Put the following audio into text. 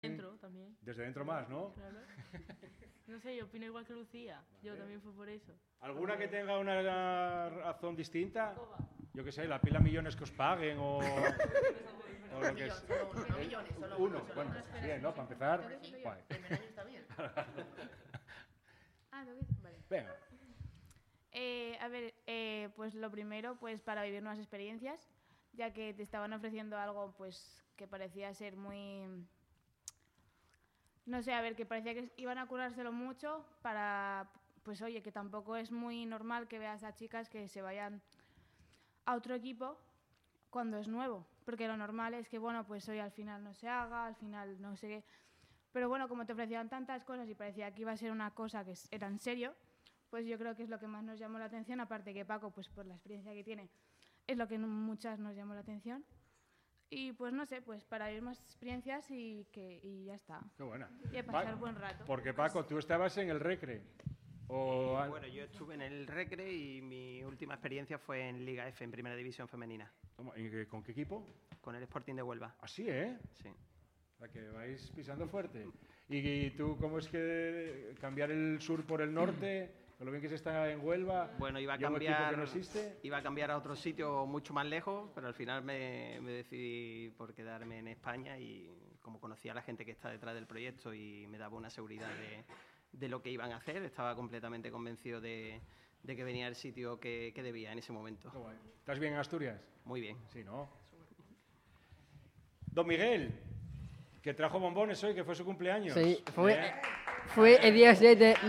Dentro también. Desde dentro más, ¿no? Claro. No sé, yo opino igual que Lucía. Yo también fue por eso. ¿Alguna que tenga una razón distinta? Yo qué sé, la pila millones que os paguen o lo que es. No millones, solo Uno. Bueno, bien, ¿no? Para empezar. Guay. El primer año está bien. Vale. Venga. A ver, pues lo primero, pues para vivir nuevas experiencias, ya que te estaban ofreciendo algo pues que parecía ser muy... No sé, a ver, que parecía que iban a curárselo mucho para... Pues oye, que tampoco es muy normal que veas a chicas que se vayan a otro equipo cuando es nuevo, porque lo normal es que, bueno, pues hoy al final no se haga, al final no sé qué. Pero bueno, como te ofrecían tantas cosas y parecía que iba a ser una cosa que era en serio, pues yo creo que es lo que más nos llamó la atención, aparte que Paco, pues por la experiencia que tiene, es lo que muchas nos llamó la atención. Y pues no sé, pues para vivir más experiencias y ya está. Qué buena. Y a pasar buen rato. Porque Paco, tú estabas en el Recre. Bueno, yo estuve en el Recre y mi última experiencia fue en Liga F, en Primera División Femenina. ¿Con qué equipo? Con el Sporting de Huelva. Así, ¿eh? Sí. La que vais pisando fuerte. ¿Y tú cómo es que cambiar el sur por el norte, con lo bien que se está en Huelva? Bueno, iba a y un equipo cambiar, que no existe? iba a cambiar a otro sitio mucho más lejos, pero al final me decidí por quedarme en España y como conocía a la gente que está detrás del proyecto y me daba una seguridad de lo que iban a hacer, estaba completamente convencido de que venía el sitio que debía en ese momento. Qué guay. ¿Estás bien en Asturias? Muy bien. Sí, ¿no? Don Miguel, que trajo bombones hoy, que fue su cumpleaños. Sí, fue el día 6 de